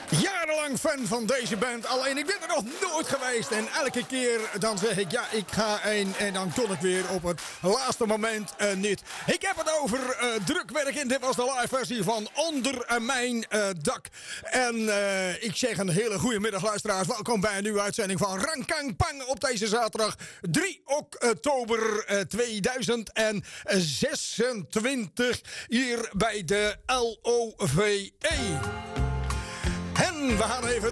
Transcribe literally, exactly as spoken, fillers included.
Jarenlang fan van deze band. Alleen ik ben er nog nooit geweest. En elke keer dan zeg ik ja, ik ga heen. En dan kon ik weer op het laatste moment uh, niet. Ik heb het over uh, drukwerk. En dit was de live versie van Onder Mijn uh, Dak. En uh, ik zeg een hele goede middag luisteraars. Welkom bij een nieuwe uitzending van Rankang Pang. Op deze zaterdag drie oktober tweeduizend zesentwintig. Hier bij de L O V E. En we gaan even